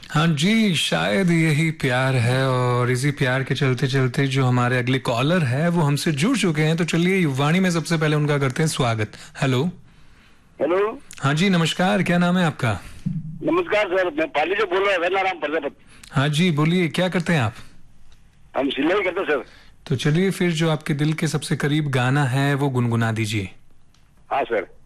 हाँ जी, शायद यही प्यार है और इसी प्यार के चलते चलते जो हमारे अगले कॉलर है वो हमसे जुड़ चुके हैं। तो चलिए वाणी में सबसे पहले उनका करते हैं स्वागत। हेलो। हेलो। हाँ जी नमस्कार, क्या नाम है आपका? नमस्कार सर, मैं पाली से बोल रहा हूँ, वेला राम प्रजापत। हाँ जी बोलिए, क्या करते हैं आप? हम सिलाई करते सर। तो चलिए फिर जो आपके दिल के सबसे करीब गाना है वो गुनगुना दीजिए। हाँ सर।